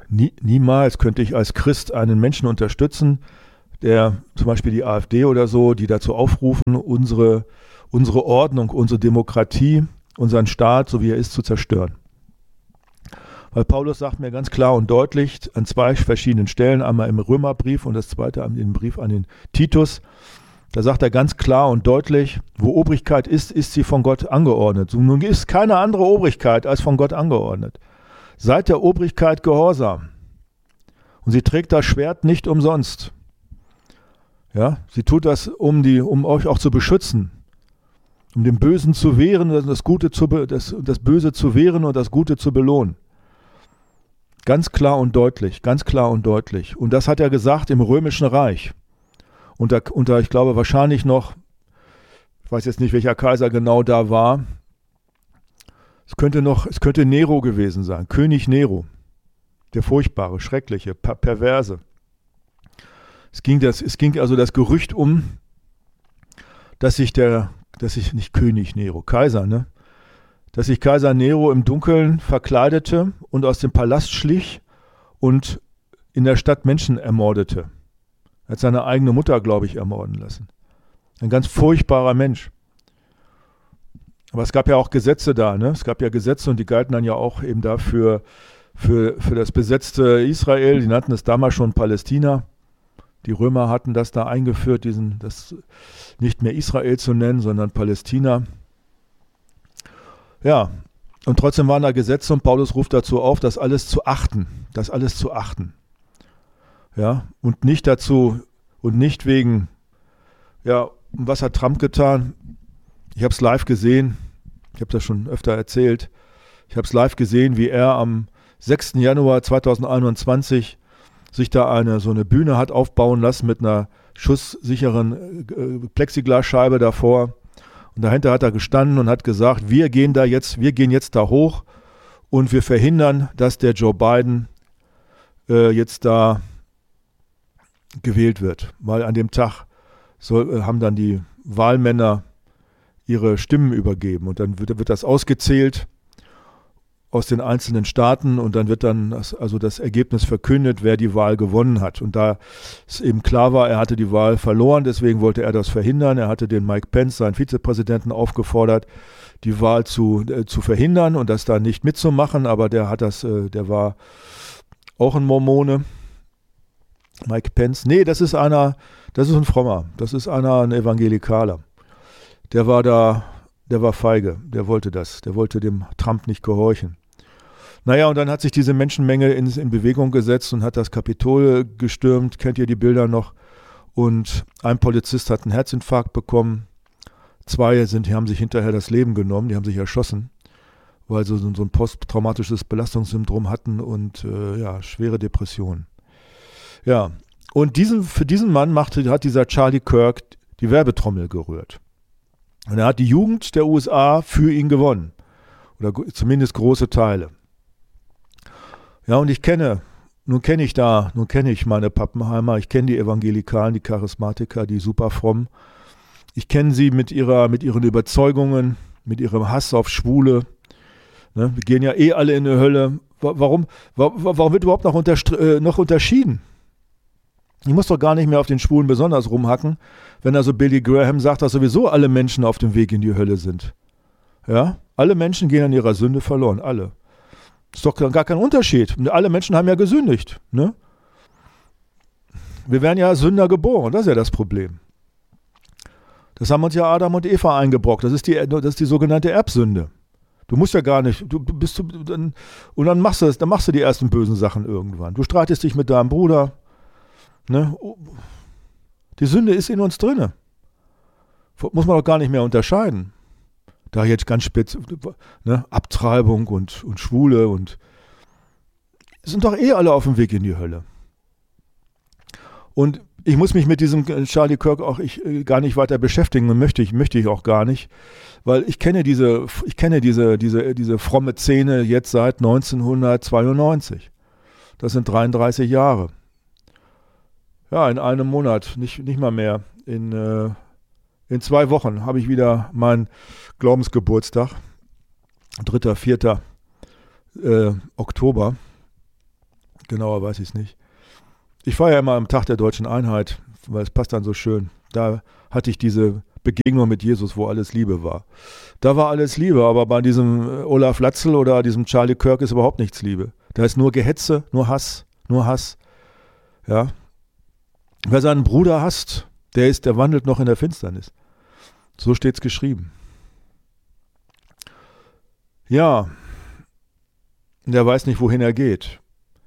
Niemals könnte ich als Christ einen Menschen unterstützen, der zum Beispiel die AfD oder so, die dazu aufrufen, unsere Ordnung, unsere Demokratie, unseren Staat, so wie er ist, zu zerstören. Weil Paulus sagt mir ganz klar und deutlich an zwei verschiedenen Stellen, einmal im Römerbrief und das zweite im Brief an den Titus, da sagt er ganz klar und deutlich, wo Obrigkeit ist, ist sie von Gott angeordnet. So, nun ist keine andere Obrigkeit als von Gott angeordnet. Seid der Obrigkeit gehorsam. Und sie trägt das Schwert nicht umsonst. Ja, sie tut das, um euch auch zu beschützen, um dem Bösen zu wehren, das Böse zu wehren und das Gute zu belohnen. Ganz klar und deutlich, ganz klar und deutlich. Und das hat er gesagt im Römischen Reich. Unter, ich glaube, wahrscheinlich noch, ich weiß jetzt nicht, welcher Kaiser genau da war. Es könnte Nero gewesen sein, König Nero. Der furchtbare, schreckliche, perverse. Es ging also das Gerücht um, dass sich nicht König Nero, Kaiser, ne? Dass sich Kaiser Nero im Dunkeln verkleidete und aus dem Palast schlich und in der Stadt Menschen ermordete. Er hat seine eigene Mutter, glaube ich, ermorden lassen. Ein ganz furchtbarer Mensch. Aber es gab ja auch Gesetze da, ne? Es gab ja Gesetze und die galten dann ja auch eben dafür für das besetzte Israel. Die nannten es damals schon Palästina. Die Römer hatten das da eingeführt, das nicht mehr Israel zu nennen, sondern Palästina. Ja, und trotzdem waren da Gesetze und Paulus ruft dazu auf, das alles zu achten. Ja, und nicht wegen, ja, was hat Trump getan? Ich habe es live gesehen, ich habe das schon öfter erzählt, ich habe es live gesehen, wie er am 6. Januar 2021 sich da so eine Bühne hat aufbauen lassen mit einer schusssicheren Plexiglasscheibe davor. Und dahinter hat er gestanden und hat gesagt, wir gehen jetzt da hoch und wir verhindern, dass der Joe Biden jetzt da gewählt wird. Weil an dem Tag haben dann die Wahlmänner ihre Stimmen übergeben und dann wird das ausgezählt aus den einzelnen Staaten und dann wird dann das Ergebnis verkündet, wer die Wahl gewonnen hat. Und da es eben klar war, er hatte die Wahl verloren, deswegen wollte er das verhindern. Er hatte den Mike Pence, seinen Vizepräsidenten, aufgefordert, die Wahl zu verhindern und das da nicht mitzumachen, aber der war auch ein Mormone. Mike Pence, nee, das ist ein Frommer, ein Evangelikaler. Der war feige, der wollte dem Trump nicht gehorchen. Naja, und dann hat sich diese Menschenmenge in Bewegung gesetzt und hat das Kapitol gestürmt, kennt ihr die Bilder noch? Und ein Polizist hat einen Herzinfarkt bekommen, 2 haben sich hinterher das Leben genommen, die haben sich erschossen, weil sie so ein posttraumatisches Belastungssyndrom hatten und schwere Depressionen. Ja, und für diesen Mann hat dieser Charlie Kirk die Werbetrommel gerührt. Und er hat die Jugend der USA für ihn gewonnen. Oder zumindest große Teile. Ja, und nun kenne ich meine Pappenheimer, ich kenne die Evangelikalen, die Charismatiker, die super fromm. Ich kenne sie mit ihren Überzeugungen, mit ihrem Hass auf Schwule. Ne? Wir gehen ja alle in die Hölle. Warum wird überhaupt noch unterschieden? Ich muss doch gar nicht mehr auf den Schwulen besonders rumhacken, wenn also Billy Graham sagt, dass sowieso alle Menschen auf dem Weg in die Hölle sind. Ja, alle Menschen gehen an ihrer Sünde verloren, alle. Das ist doch gar kein Unterschied. Alle Menschen haben ja gesündigt. Ne? Wir werden ja Sünder geboren, das ist ja das Problem. Das haben uns ja Adam und Eva eingebrockt, das ist die sogenannte Erbsünde. Du musst ja gar nicht, und dann machst du die ersten bösen Sachen irgendwann. Du streitest dich mit deinem Bruder. Ne? Die Sünde ist in uns drinne. Muss man doch gar nicht mehr unterscheiden. Da jetzt ganz Abtreibung und Schwule und sind doch alle auf dem Weg in die Hölle. Und ich muss mich mit diesem Charlie Kirk auch gar nicht weiter beschäftigen und möchte ich auch gar nicht, weil ich kenne diese fromme Szene jetzt seit 1992. Das sind 33 Jahre. Ja, in einem Monat, nicht mal mehr. In 2 Wochen habe ich wieder meinen Glaubensgeburtstag, 3., 4. Oktober. Genauer weiß ich es nicht. Ich war ja immer am Tag der Deutschen Einheit, weil es passt dann so schön. Da hatte ich diese Begegnung mit Jesus, wo alles Liebe war. Da war alles Liebe, aber bei diesem Olaf Latzel oder diesem Charlie Kirk ist überhaupt nichts Liebe. Da ist nur Gehetze, nur Hass, nur Hass. Ja. Wer seinen Bruder hasst, der wandelt noch in der Finsternis. So steht es geschrieben. Ja, der weiß nicht, wohin er geht.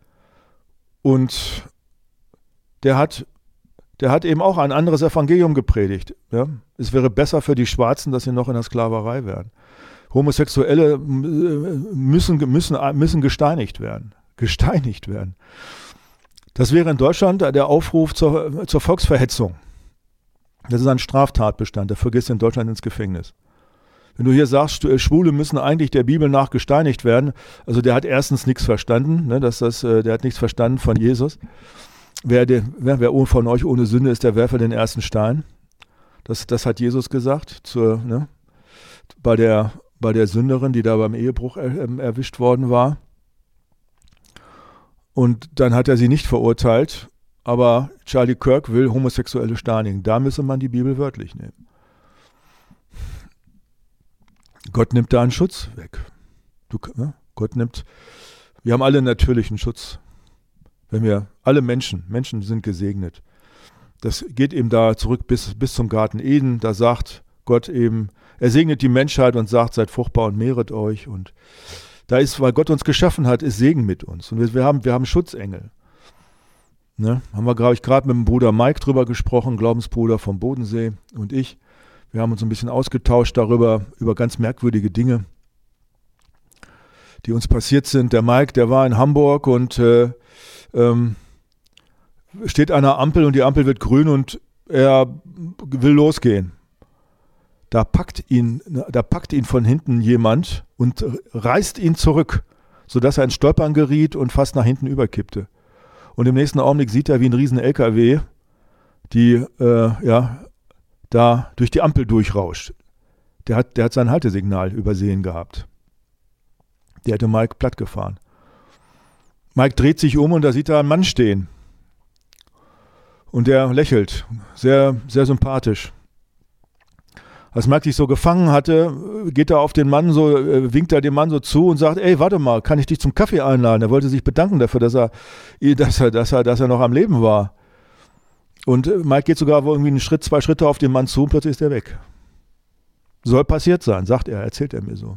Und der hat eben auch ein anderes Evangelium gepredigt. Ja? Es wäre besser für die Schwarzen, dass sie noch in der Sklaverei wären. Homosexuelle müssen gesteinigt werden. Gesteinigt werden. Das wäre in Deutschland der Aufruf zur Volksverhetzung. Das ist ein Straftatbestand. Dafür gehst du in Deutschland ins Gefängnis. Wenn du hier sagst, Schwule müssen eigentlich der Bibel nach gesteinigt werden, also der hat erstens nichts verstanden, ne, der hat nichts verstanden von Jesus. Wer von euch ohne Sünde ist, der werfe den ersten Stein. Das hat Jesus gesagt bei der Sünderin, die da beim Ehebruch erwischt worden war. Und dann hat er sie nicht verurteilt, aber Charlie Kirk will Homosexuelle steinigen. Da müsse man die Bibel wörtlich nehmen. Gott nimmt da einen Schutz weg. Wir haben alle natürlichen Schutz. Alle Menschen sind gesegnet. Das geht eben da zurück bis zum Garten Eden. Da sagt Gott eben, er segnet die Menschheit und sagt, seid fruchtbar und mehret euch. Und da ist, weil Gott uns geschaffen hat, ist Segen mit uns. Und wir haben Schutzengel. Ne? Haben wir, glaube ich, gerade mit dem Bruder Mike drüber gesprochen, Glaubensbruder vom Bodensee und ich. Wir haben uns ein bisschen ausgetauscht über ganz merkwürdige Dinge, die uns passiert sind. Der Mike, der war in Hamburg und steht an einer Ampel und die Ampel wird grün und er will losgehen. Da packt ihn von hinten jemand und reißt ihn zurück, sodass er ins Stolpern geriet und fast nach hinten überkippte. Und im nächsten Augenblick sieht er, wie ein riesen LKW, die da durch die Ampel durchrauscht. Der hat sein Haltesignal übersehen gehabt. Der hätte Mike platt gefahren. Mike dreht sich um und da sieht er einen Mann stehen. Und der lächelt, sehr, sehr sympathisch. Als Mike sich so gefangen hatte, geht er auf den Mann so, winkt er dem Mann so zu und sagt, ey, warte mal, kann ich dich zum Kaffee einladen? Er wollte sich bedanken dafür, dass er noch am Leben war. Und Mike geht sogar irgendwie 2 Schritte auf den Mann zu und plötzlich ist er weg. Soll passiert sein, sagt er, erzählt er mir so.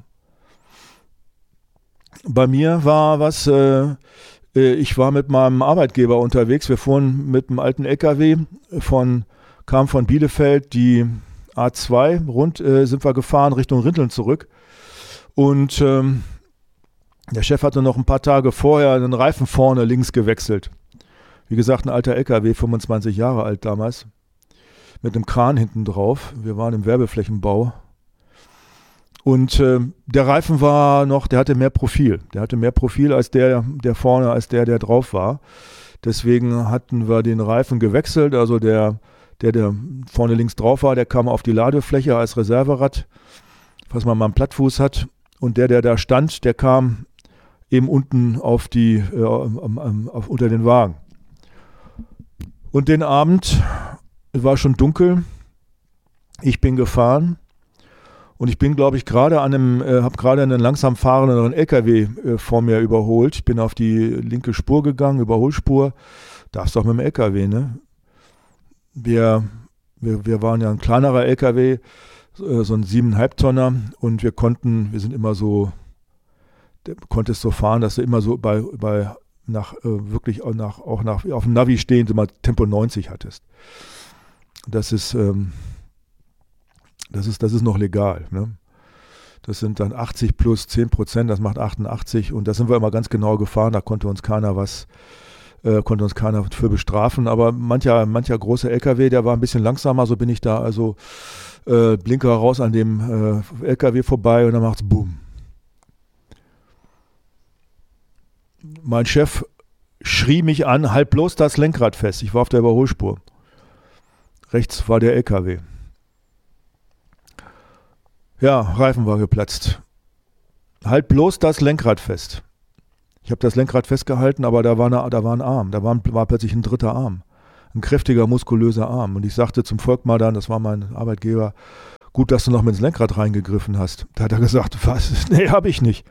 Bei mir war ich war mit meinem Arbeitgeber unterwegs, wir fuhren mit einem alten LKW, kam von Bielefeld die A2, sind wir gefahren Richtung Rinteln zurück und der Chef hatte noch ein paar Tage vorher einen Reifen vorne links gewechselt. Wie gesagt, ein alter LKW, 25 Jahre alt damals, mit einem Kran hinten drauf. Wir waren im Werbeflächenbau. Und der Reifen der hatte mehr Profil. Der hatte mehr Profil als der vorne, als der drauf war. Deswegen hatten wir den Reifen gewechselt. Also der vorne links drauf war, der kam auf die Ladefläche als Reserverad, was man mal einen Plattfuß hat. Und der da stand, der kam eben unten unter den Wagen. Und den Abend, es war schon dunkel, ich bin gefahren und ich bin, glaube ich, habe gerade einen langsam fahrenden LKW vor mir überholt. Ich bin auf die linke Spur gegangen, Überholspur. Darfst doch mit dem LKW, ne? Wir waren ja ein kleinerer LKW, so ein 7,5 Tonner und wir sind immer so, konntest so fahren, dass du immer so auf dem Navi stehend immer Tempo 90 hattest. Das ist noch legal. Ne? Das sind dann 80 plus 10%, das macht 88 und da sind wir immer ganz genau gefahren, da konnte uns keiner für bestrafen, aber mancher große LKW, der war ein bisschen langsamer, so bin ich da also Blinker raus an dem LKW vorbei und dann macht's Boom. Mein Chef schrie mich an, halt bloß das Lenkrad fest. Ich war auf der Überholspur. Rechts war der LKW. Ja, Reifen war geplatzt. Halt bloß das Lenkrad fest. Ich habe das Lenkrad festgehalten, aber da war ein Arm, war plötzlich ein dritter Arm. Ein kräftiger, muskulöser Arm. Und ich sagte zum Volkmar dann, das war mein Arbeitgeber, gut, dass du noch mit ins Lenkrad reingegriffen hast. Da hat er gesagt, was? Nee, habe ich nicht.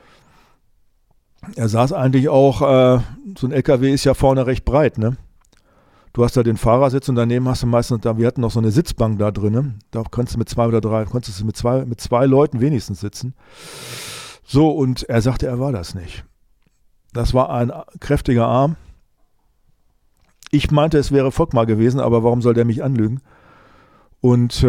Er saß eigentlich auch, so ein LKW ist ja vorne recht breit, ne? Du hast da den Fahrersitz und daneben hast du meistens, wir hatten noch so eine Sitzbank da drin, ne? Da konntest du mit zwei Leuten wenigstens sitzen. So, und er sagte, er war das nicht. Das war ein kräftiger Arm. Ich meinte, es wäre Volkmar gewesen, aber warum soll der mich anlügen? Und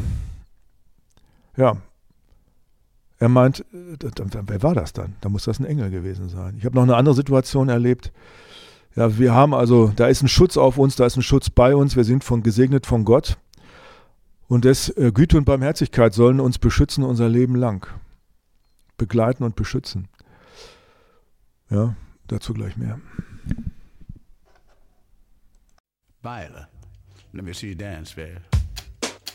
ja, er meint, wer war das dann? Da muss das ein Engel gewesen sein. Ich habe noch eine andere Situation erlebt. Ja, wir haben also, da ist ein Schutz auf uns, da ist ein Schutz bei uns, wir sind gesegnet von Gott. Und Güte und Barmherzigkeit sollen uns beschützen unser Leben lang. Begleiten und beschützen. Ja, dazu gleich mehr. Viola, let me see you dance, babe.